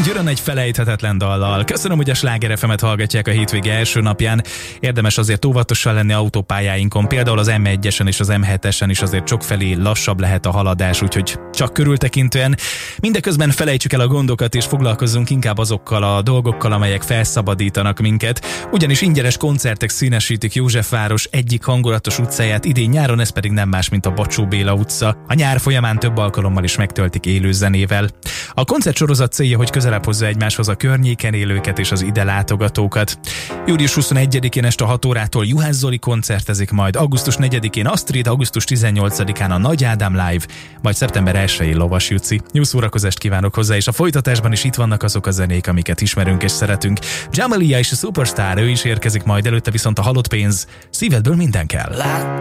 Győrön egy felejthetetlen dallal. Köszönöm, hogy a Sláger FM-et hallgatják a hétvége első napján. Érdemes azért óvatosan lenni autópályáinkon, például az M1-esen és az M7-esen is azért sokfelé lassabb lehet a haladás, úgyhogy csak körültekintően. Mindeközben felejtsük el a gondokat és foglalkozzunk inkább azokkal a dolgokkal, amelyek felszabadítanak minket. Ugyanis ingyenes koncertek színesítik Józsefváros egyik hangulatos utcáját idén nyáron, ez pedig nem más, mint a Bacsó Béla utca. A nyár folyamán több alkalommal is megtöltik élő zenével. A koncertsorozat célja, hogy közelebb hozza egymáshoz a környéken élőket és az ide látogatókat. Július 21-én este 6 órától Juhász Zoli koncertezik, majd augusztus 4-én Astrid, augusztus 18-án a Nagy Ádám Live, majd szeptember 1-én Lovas Juci. Jó szórakozást kívánok hozzá, és a folytatásban is itt vannak azok a zenék, amiket ismerünk és szeretünk. Jamalia és a Superstar, ő is érkezik majd, előtte viszont a Halott pénz, Szívedből minden kell.